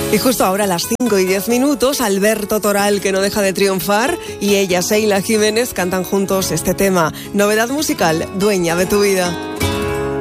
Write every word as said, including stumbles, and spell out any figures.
Y justo ahora a las cinco y diez minutos, Alberto Toral, que no deja de triunfar, y ella, Sheila Jiménez, cantan juntos este tema. Novedad musical, Dueña de tu vida.